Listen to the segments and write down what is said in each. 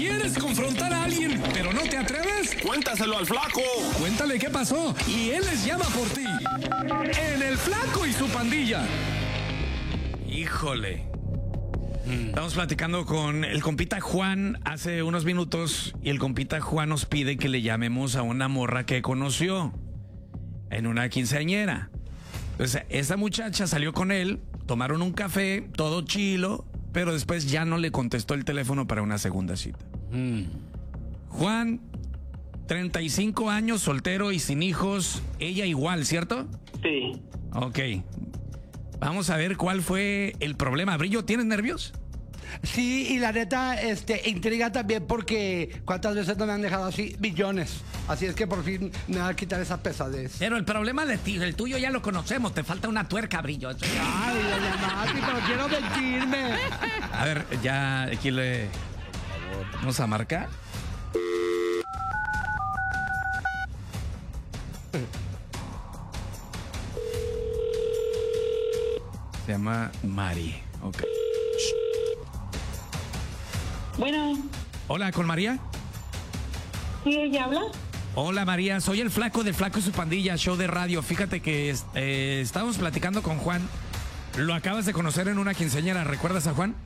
¿Quieres confrontar a alguien, pero no te atreves? Cuéntaselo al Flaco. Cuéntale qué pasó y él les llama por ti. En El Flaco y su Pandilla. Híjole. Estamos platicando con el compita Juan hace unos minutos y el compita Juan nos pide que le llamemos a una morra que conoció en una quinceañera. Entonces, esa muchacha salió con él, tomaron un café, todo chilo, pero después ya no le contestó el teléfono para una segunda cita. Juan, 35 años, soltero y sin hijos, ella igual, ¿cierto? Sí. Ok. Vamos a ver cuál fue el problema. Brillo, ¿tienes nervios? Sí, y la neta, intriga también porque cuántas veces no me han dejado así, millones. Así es que por fin me va a quitar esa pesadez. Pero el problema de ti, el tuyo ya lo conocemos, te falta una tuerca, Brillo. Ay, doña Mati, pero quiero mentirme. A ver, ya aquí le vamos a marcar. Se llama Mari. Ok. Bueno, Hola, ¿con María? ¿sí ella habla? Hola María, soy el Flaco del Flaco y su Pandilla, show de radio. Fíjate que estábamos platicando con Juan. Lo acabas de conocer en una quinceañera, ¿recuerdas a Juan?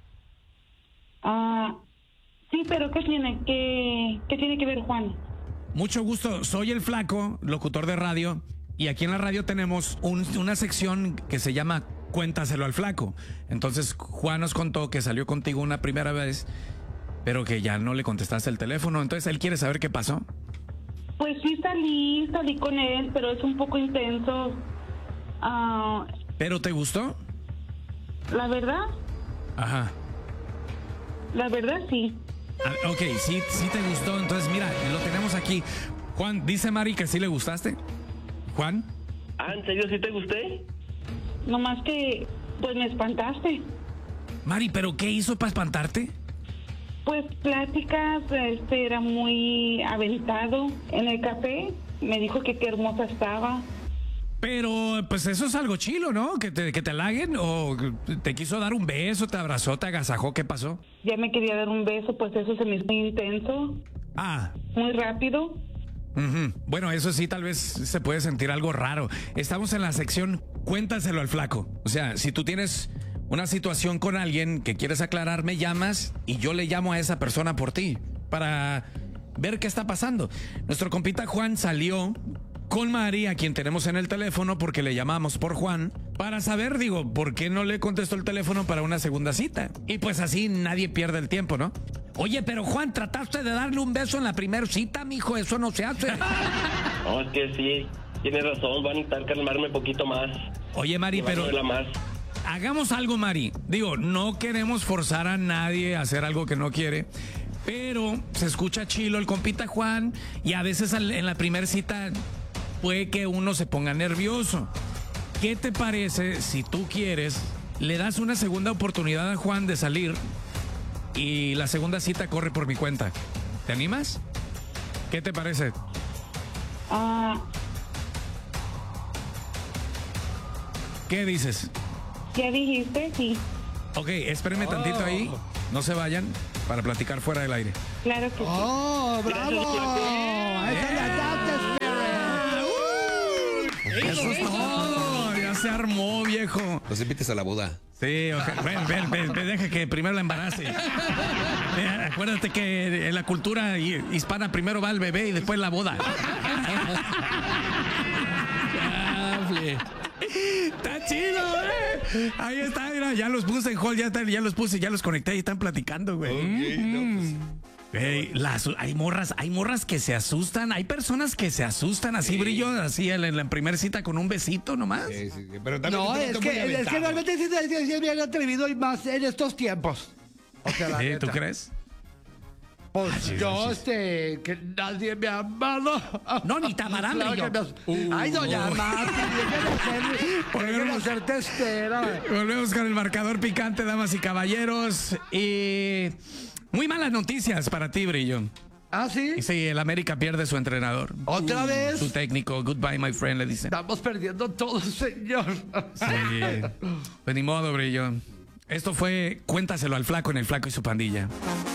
Sí, pero ¿qué tiene que ver Juan? Mucho gusto, soy el Flaco, locutor de radio, y aquí en la radio tenemos una sección que se llama Cuéntaselo al Flaco. Entonces Juan nos contó que salió contigo una primera vez, pero que ya no le contestaste el teléfono. Entonces él quiere saber qué pasó. Pues sí salí con él, pero es un poco intenso. ¿Pero te gustó? La verdad sí. Ok, sí te gustó. Entonces mira, lo tenemos aquí. Juan, dice Mari que sí le gustaste. Juan. ¿En serio sí te gusté? Nomás que, pues me espantaste. Mari, ¿pero qué hizo para espantarte? Pues pláticas, era muy aventado en el café. Me dijo que qué hermosa estaba. Pero, pues eso es algo chilo, ¿no? Que te halaguen, o te quiso dar un beso, te abrazó, te agasajó, ¿qué pasó? Ya me quería dar un beso, pues eso se me hizo muy intenso. Muy rápido. Bueno, eso sí, tal vez se puede sentir algo raro. Estamos en la sección Cuéntaselo al Flaco. O sea, si tú tienes una situación con alguien que quieres aclarar, me llamas y yo le llamo a esa persona por ti para ver qué está pasando. Nuestro compita Juan salió con María, a quien tenemos en el teléfono porque le llamamos por Juan, para saber, por qué no le contestó el teléfono para una segunda cita. Y pues así nadie pierde el tiempo, ¿no? Oye, pero Juan, trataste de darle un beso en la primera cita, mijo, eso no se hace. No, es que sí, tienes razón, voy a necesitar calmarme un poquito más. Oye, Mari, pero más. hagamos algo, Mari. No queremos forzar a nadie a hacer algo que no quiere, pero se escucha chilo el compita Juan y a veces en la primera cita puede que uno se ponga nervioso. ¿Qué te parece si tú quieres, le das una segunda oportunidad a Juan de salir y la segunda cita corre por mi cuenta? ¿Te animas? ¿Qué te parece? ¿Qué dices? Ya dijiste, sí. Ok, espérenme tantito ahí. No se vayan para platicar fuera del aire. Claro que sí. ¡Oh, bravo! Eso es todo. Ya se armó, viejo. Los invites a la boda. Sí, okay. Ven, deja que primero la embarace. Acuérdate que en la cultura hispana primero va el bebé y después la boda. Está chido, güey. Ahí está, mira, ya los puse en hold, ya los puse, ya los conecté y están platicando, güey. Hey, hay morras que se asustan, hay personas que se asustan así, Brillo, así en la primera cita con un besito nomás. Sí, pero también No, es que realmente sí es bien atrevido y más en estos tiempos. O sea, la neta. ¿Tú crees? Pues que nadie me ha amado. No, ni te amarán, Brillo. Ay, doña Mati, déjeme ser testera. Volvemos con el marcador picante, damas y caballeros. Y muy malas noticias para ti, Brillo. ¿Ah, sí? Sí, el América pierde su entrenador. ¿Otra vez? Su técnico. Goodbye, my friend, le dicen. Estamos perdiendo todo, señor. Sí. Pues ni modo, Brillo. Esto fue Cuéntaselo al Flaco en El Flaco y su Pandilla.